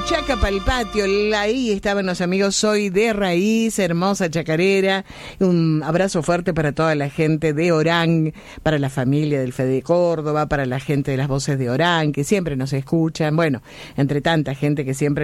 Chaca pa'l patio, ahí estaban los amigos Soy de Raíz, hermosa chacarera. Un abrazo fuerte para toda la gente de Orán, para la familia del Fede Córdoba, para la gente de las Voces de Orán, que siempre nos escuchan. Bueno, entre tanta gente que siempre